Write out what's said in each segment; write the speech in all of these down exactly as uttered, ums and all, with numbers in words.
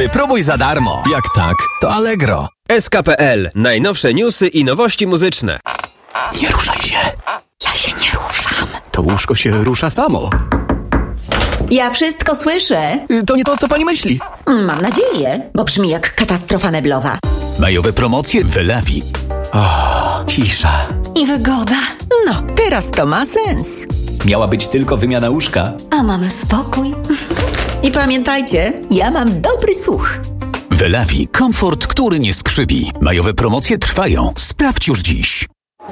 Wypróbuj za darmo. Jak tak, to Allegro. S K P L. Najnowsze newsy i nowości muzyczne. Nie ruszaj się. Ja się nie ruszam. To łóżko się rusza samo. Ja wszystko słyszę. To nie to, co pani myśli. Mam nadzieję, bo brzmi jak katastrofa meblowa. Majowe promocje w Lewi. O, cisza. I wygoda. No, teraz to ma sens. Miała być tylko wymiana łóżka. A mamy spokój. I pamiętajcie, ja mam dobry słuch. Wylewi. Komfort, który nie skrzywi. Majowe promocje trwają. Sprawdź już dziś.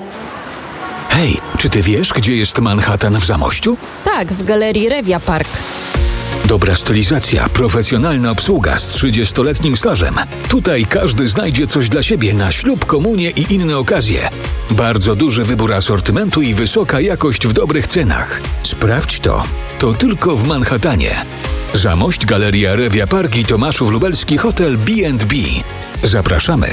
Hej, czy ty wiesz, gdzie jest Manhattan w Zamościu? Tak, w galerii Revia Park. Dobra stylizacja, profesjonalna obsługa z trzydziestoletnim stażem. Tutaj każdy znajdzie coś dla siebie na ślub, komunię i inne okazje. Bardzo duży wybór asortymentu i wysoka jakość w dobrych cenach. Sprawdź to. To tylko w Manhattanie. Zamość, Galeria Revia Park i Tomaszów Lubelski Hotel B and B. Zapraszamy.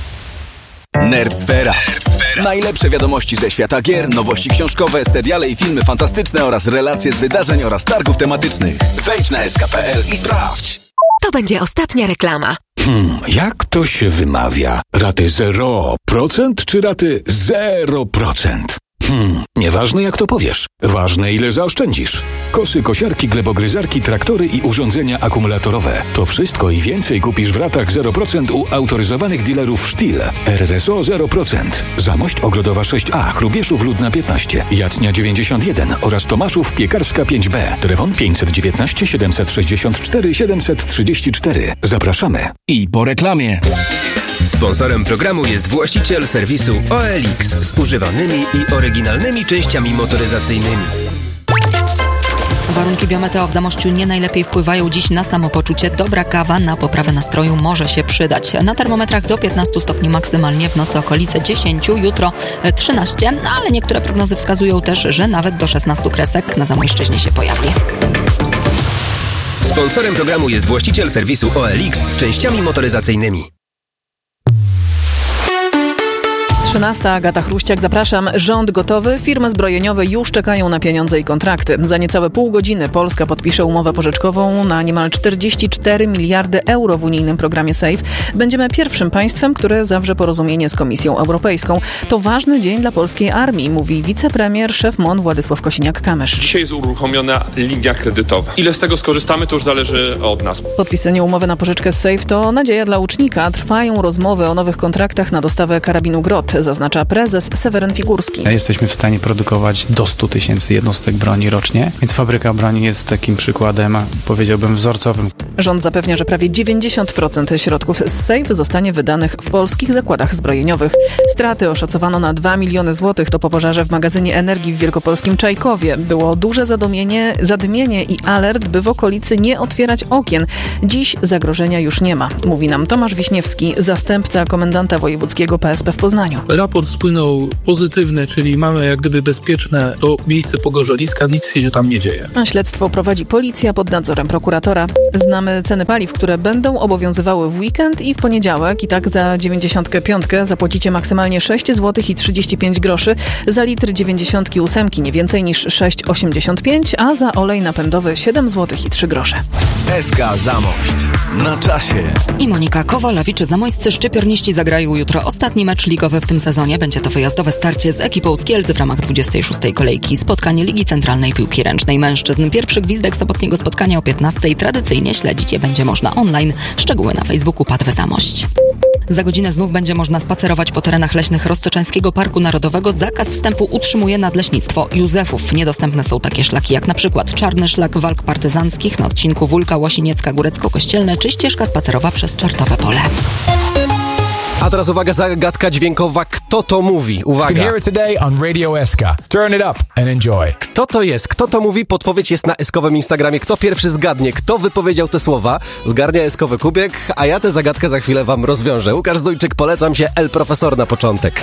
Nerdsfera. Najlepsze wiadomości ze świata gier, nowości książkowe, seriale i filmy fantastyczne oraz relacje z wydarzeń oraz targów tematycznych. Wejdź na S K P L i sprawdź. To będzie ostatnia reklama. Hmm, jak to się wymawia? Raty zero procent czy raty zero procent? Hmm, nieważne jak to powiesz. Ważne ile zaoszczędzisz. Kosy, kosiarki, glebogryzarki, traktory i urządzenia akumulatorowe. To wszystko i więcej kupisz w ratach zero procent u autoryzowanych dealerów Stihl. R S O zero procent. Zamość Ogrodowa sześć A, Chrubieszów Ludna piętnaście, Jacnia dziewięćdziesiąt jeden oraz Tomaszów Piekarska pięć B. Telefon pięćset dziewiętnaście siedemset sześćdziesiąt cztery siedemset trzydzieści cztery. Zapraszamy. I po reklamie. Sponsorem programu jest właściciel serwisu O L X z używanymi i oryginalnymi częściami motoryzacyjnymi. Warunki biometeo w Zamościu nie najlepiej wpływają dziś na samopoczucie. Dobra kawa na poprawę nastroju może się przydać. Na termometrach do piętnastu stopni maksymalnie, w nocy okolice dziesięć, jutro trzynaście, ale niektóre prognozy wskazują też, że nawet do szesnastu kresek na Zamojszczyźnie się pojawi. Sponsorem programu jest właściciel serwisu O L X z częściami motoryzacyjnymi. trzynasta. Agata Chruściak, zapraszam. Rząd gotowy, firmy zbrojeniowe już czekają na pieniądze i kontrakty. Za niecałe pół godziny Polska podpisze umowę pożyczkową na niemal czterdzieści cztery miliardy euro w unijnym programie SAFE. Będziemy pierwszym państwem, które zawrze porozumienie z Komisją Europejską. To ważny dzień dla polskiej armii, mówi wicepremier, szef M O N Władysław Kosiniak-Kamysz. Dzisiaj jest uruchomiona linia kredytowa. Ile z tego skorzystamy, to już zależy od nas. Podpisanie umowy na pożyczkę z SAFE to nadzieja dla łucznika. Trwają rozmowy o nowych kontraktach na dostawę karabinu Grot, zaznacza prezes Seweryn Figurski. Jesteśmy w stanie produkować do stu tysięcy jednostek broni rocznie, więc fabryka broni jest takim przykładem, powiedziałbym, wzorcowym. Rząd zapewnia, że prawie dziewięćdziesiąt procent środków z SAFE zostanie wydanych w polskich zakładach zbrojeniowych. Straty oszacowano na dwa miliony złotych. To po pożarze w magazynie energii w wielkopolskim Czajkowie. Było duże zadumienie, zadymienie i alert, by w okolicy nie otwierać okien. Dziś zagrożenia już nie ma, mówi nam Tomasz Wiśniewski, zastępca komendanta wojewódzkiego P S P w Poznaniu. Raport spłynął pozytywny, czyli mamy jak gdyby bezpieczne to miejsce pogorzeliska, nic się tam nie dzieje. A śledztwo prowadzi policja pod nadzorem prokuratora. Znamy ceny paliw, które będą obowiązywały w weekend i w poniedziałek. I tak za dziewięćdziesiątkę piątkę zapłacicie maksymalnie sześć złotych i trzydzieści pięć groszy, za litr dziewięćdziesiątki ósemki nie więcej niż sześć osiemdziesiąt pięć, a za olej napędowy siedem złotych i trzy grosze. S K Zamość. Na czasie. I Monika Kowalewicz. Zamojscy szczypiorniści zagrają jutro ostatni mecz ligowy w tym sezonie. Będzie to wyjazdowe starcie z ekipą z Kielc w ramach dwudziestej szóstej kolejki. Spotkanie Ligi Centralnej Piłki Ręcznej Mężczyzn. Pierwszy gwizdek sobotniego spotkania o piętnastej. Tradycyjnie śledzić je będzie można online. Szczegóły na Facebooku P A D W Zamość. Za godzinę znów będzie można spacerować po terenach leśnych Roztoczańskiego Parku Narodowego. Zakaz wstępu utrzymuje Nadleśnictwo Józefów. Niedostępne są takie szlaki jak na przykład Czarny Szlak Walk Partyzanckich na odcinku Wólka Łosiniecka Górecko-Kościelne czy ścieżka spacerowa przez Czartowe Pole. A teraz uwaga, zagadka dźwiękowa. Kto to mówi? Uwaga. You can hear it today on Radio S K. Turn it up and enjoy. Kto to jest? Kto to mówi? Podpowiedź jest na eskowym Instagramie. Kto pierwszy zgadnie, kto wypowiedział te słowa, zgarnia eskowy kubek, a ja tę zagadkę za chwilę wam rozwiążę. Łukasz Zdójczyk, polecam się, El Profesor na początek.